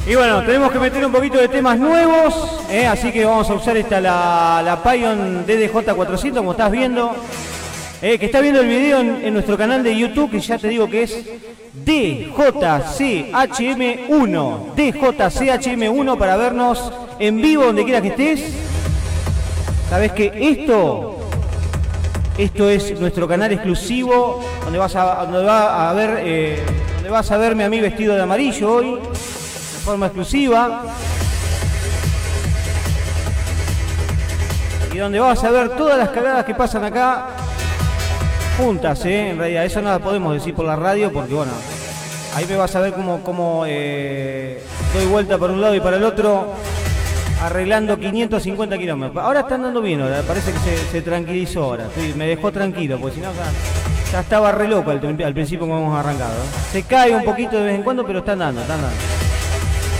Y bueno, tenemos que meter un poquito de temas nuevos, así que vamos a usar la Pion DDJ400, como estás viendo. Que está viendo el video en nuestro canal de YouTube, que ya te digo que es DJCHM1. DJCHM1 para vernos en vivo donde quiera que estés. Sabes que esto es nuestro canal exclusivo, donde vas a verme a mí vestido de amarillo hoy, de forma exclusiva. Y donde vas a ver todas las cagadas que pasan acá juntas, en realidad. Eso no lo podemos decir por la radio porque, bueno, ahí me vas a ver cómo doy vuelta por un lado y para el otro, arreglando 550 kilómetros. Ahora está andando bien, ahora parece que se tranquilizó ahora. Me dejó tranquilo, porque si no ya estaba re loco al principio como hemos arrancado. Se cae un poquito de vez en cuando, pero está andando.